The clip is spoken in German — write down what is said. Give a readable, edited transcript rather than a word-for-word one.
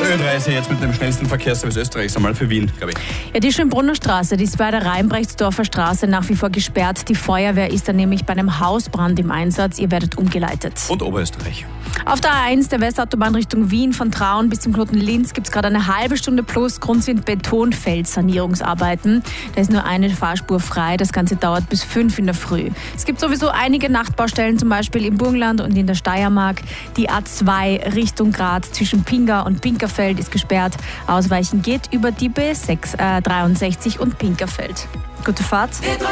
Ö30 jetzt mit dem schnellsten Verkehrsservice Österreichs, einmal für Wien, glaube ich. Ja, die Schönbrunner Straße, die ist bei der Rheinbrechtsdorfer Straße nach wie vor gesperrt. Die Feuerwehr ist da nämlich bei einem Hausbrand im Einsatz. Ihr werdet umgeleitet. Und Oberösterreich. Auf der A1 der Westautobahn Richtung Wien von Traun bis zum Knoten Linz gibt es gerade eine halbe Stunde plus. Grund sind Betonfeldsanierungsarbeiten. Da ist nur eine Fahrspur frei. Das Ganze dauert bis 5 in der Früh. Es gibt sowieso einige Nachtbaustellen, zum Beispiel im Burgenland und in der Steiermark. Die A2 Richtung Graz zwischen Pinga und Pinkerfeld ist gesperrt. Ausweichen geht über die B663 und Pinkerfeld. Gute Fahrt.